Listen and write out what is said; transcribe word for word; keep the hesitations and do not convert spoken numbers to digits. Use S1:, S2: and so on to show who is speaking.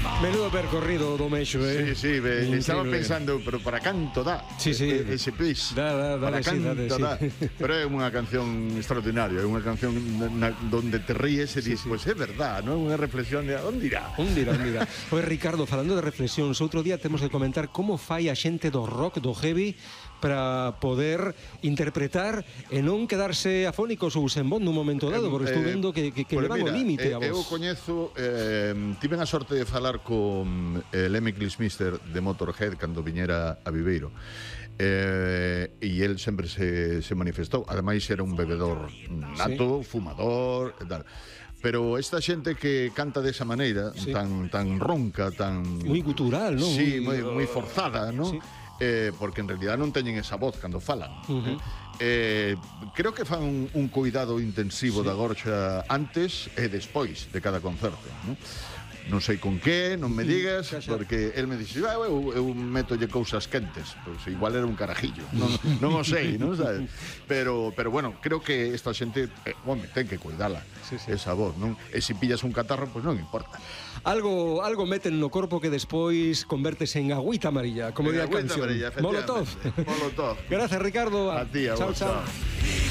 S1: Menudo percorrido do Mexo, eh?
S2: Sí, sí, me, estaba pensando, pero para canto dá
S1: sí, sí.
S2: ese pis.
S1: Da, da,
S2: para
S1: dale,
S2: canto
S1: sí, dale,
S2: dá.
S1: sí.
S2: Pero é unha canción extraordinaria, é unha canción na, donde te ríes e dices, sí, sí. Pues é verdad, non é unha reflexión de onde irá?
S1: Onde irá, onde irá. Pois Ricardo, falando de reflexións, outro día temos que comentar como fai a xente do rock, do heavy, para poder interpretar e non quedarse afónicos ou sen voz nun momento dado, porque estou vendo que, que, que
S2: pues
S1: levan o límite a voz.
S2: Eu coñezo, eh, tiven a sorte de falar con eh, Lemmy Kilmister de Motorhead cando viñera a Viveiro. Eh, e el sempre se, se manifestou. Ademais era un bebedor nato, sí. fumador e tal. Pero esta xente que canta desa maneira, sí. tan, tan ronca, tan...
S1: moi gutural, non?
S2: Sí, moi, moi forzada, non? Sí. Eh, porque en realidad non teñen esa voz cando falan. Uh-huh. eh, creo que fan un, un cuidado intensivo sí. da gorxa antes e despois de cada concerto, non? Non sei con que, non me digas, sí, porque el me dixe, ah, eu, eu metolle cousas quentes, pois pues igual era un carajillo, non, non o sei, non sabes? Pero, pero bueno, creo que esta xente, eh, bueno, ten que cuidala, sí, sí. esa voz, non? E se pillas un catarro, pois pues non importa.
S1: Algo, algo meten no corpo que despois convertes en agüita amarilla, como di a canción.
S2: Molotov. Molotov.
S1: Gracias, Ricardo.
S2: A ti, a
S1: chao,
S2: vos,
S1: chao.
S2: chao.